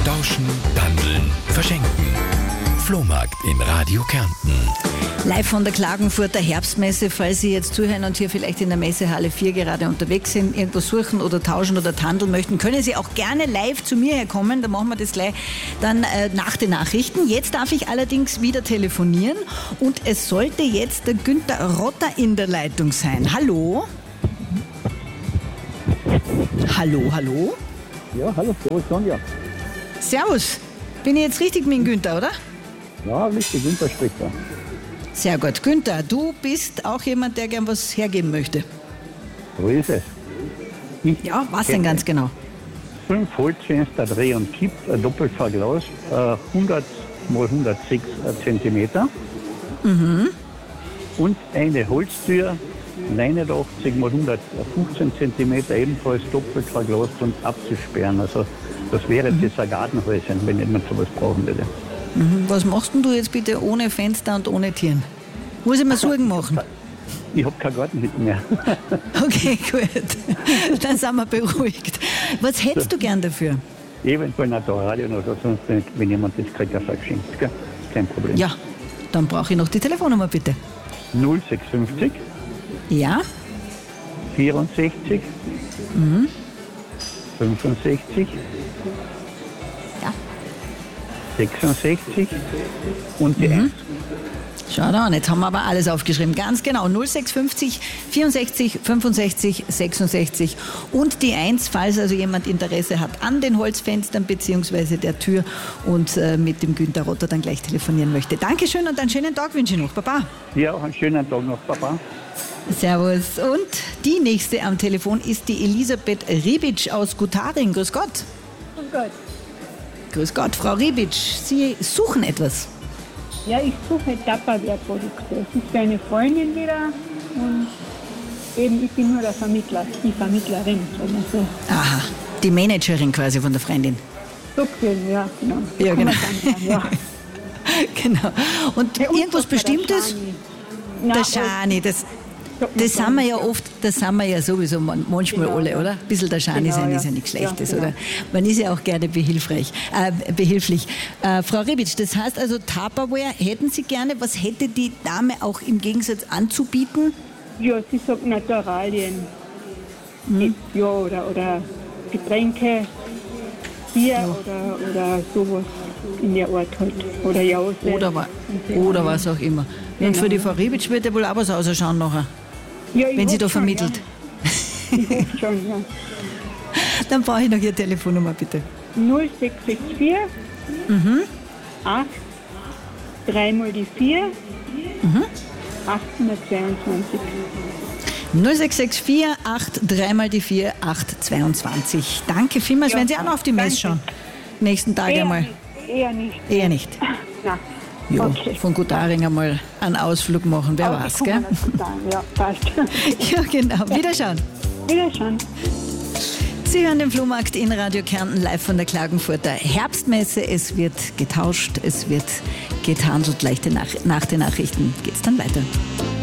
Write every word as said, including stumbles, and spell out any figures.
Tauschen, Handeln, Verschenken. Flohmarkt in Radio Kärnten. Live von der Klagenfurter Herbstmesse. Falls Sie jetzt zuhören und hier vielleicht in der Messehalle vier gerade unterwegs sind, irgendwas suchen oder tauschen oder tandeln möchten, können Sie auch gerne live zu mir herkommen. Dann machen wir das gleich dann äh, nach den Nachrichten. Jetzt darf ich allerdings wieder telefonieren und es sollte jetzt der Günther Rotter in der Leitung sein. Hallo? Hallo, hallo? Ja, hallo, servus Sonja. Servus. Bin ich jetzt richtig mit dem Günther, oder? Ja, richtig, Günther spricht da. Sehr gut. Günther, du bist auch jemand, der gern was hergeben möchte. So ist es. Ich Ja, was denn ganz genau? Fünf Holzfenster, Dreh- und Kipp, ein Doppelverglas, äh, hundert mal hundertsechs Zentimeter. Mhm. Und eine Holztür, neunundachtzig mal hundertfünfzehn Zentimeter, ebenfalls doppelt verglast und abzusperren. Also das wäre mhm. das ein Gartenhäuschen, wenn jemand sowas brauchen würde. Mhm. Was machst denn du jetzt bitte ohne Fenster und ohne Tieren? Muss ich mir Sorgen machen? Ich habe keinen Garten mehr. Okay, gut. Dann sind wir beruhigt. Was hättest du gern dafür? Eventuell Naturalien oder sonst, wenn jemand das kriegt, auf geschenkt. Gell? Kein Problem. Ja, dann brauche ich noch die Telefonnummer bitte. null sechs fünf null Ja? vierundsechzig Mhm. fünfundsechzig Ja. sechsundsechzig und die Mhm. eins. Schau da an, jetzt haben wir aber alles aufgeschrieben. Ganz genau, null sechs fünf null vierundsechzig fünfundsechzig sechsundsechzig und die eins, falls also jemand Interesse hat an den Holzfenstern bzw. der Tür und äh, mit dem Günther Rotter dann gleich telefonieren möchte. Dankeschön und einen schönen Tag wünsche ich noch. Baba. Ja, auch einen schönen Tag noch, Papa. Servus. Und die nächste am Telefon ist die Elisabeth Ribic aus Gutaring. Grüß Gott. Grüß Gott. Grüß Gott, Frau Ribic. Sie suchen etwas. Ja, ich suche Tupperware-Produkte. Es ist für eine Freundin wieder und eben ich bin nur der Vermittler, die Vermittlerin. Also Aha, die Managerin quasi von der Freundin. so gesehen, ja, genau. Ja, Kann genau. man sagen, ja. Genau. Und Ja, und irgendwas doch der Bestimmtes? Schani. Na, Der Schani, das, das sind wir ja oft, das sind wir ja sowieso man- manchmal Genau, alle, ja. oder? Ein bisschen der Schani Genau, sein ja. ist ja nichts Schlechtes, Ja, genau. oder? Man ist ja auch gerne behilfreich, äh, behilflich. Äh, Frau Ribic, das heißt also Tupperware hätten Sie gerne, was hätte die Dame auch im Gegensatz anzubieten? Ja, sie sagt Naturalien. Hm? Ja, oder, oder Getränke, Bier oder, oder sowas in der Art halt. Oder Jause. Oder, wa- oder was auch immer. Und für die Frau Ribic wird ja wohl auch was ausschauen nachher, Ja, ich wenn sie hoffe da schon, vermittelt. Ja. Ich hoffe schon, ja. Dann brauche ich noch Ihre Telefonnummer, bitte. null sechs sechs vier Mhm. acht dreimal die vier Mhm. achthundertzweiundzwanzig. null sechs sechs vier acht dreimal die vier acht zweiundzwanzig. Danke vielmals. Ja, Werden Sie auch noch auf die Messe schauen? danke. Nächsten Tag Eher einmal. nicht. Eher nicht. Eher nicht. Nein. Jo, Okay. von Gutaring einmal einen Ausflug machen, wer Aber weiß, die gell? kommen dazu sagen. Ja, passt. Ja, genau. Wiederschauen. Wiederschauen. Sie hören den Flohmarkt in Radio Kärnten live von der Klagenfurter Herbstmesse. Es wird getauscht, es wird gethandelt. Gleich nach, nach den Nachrichten geht's dann weiter.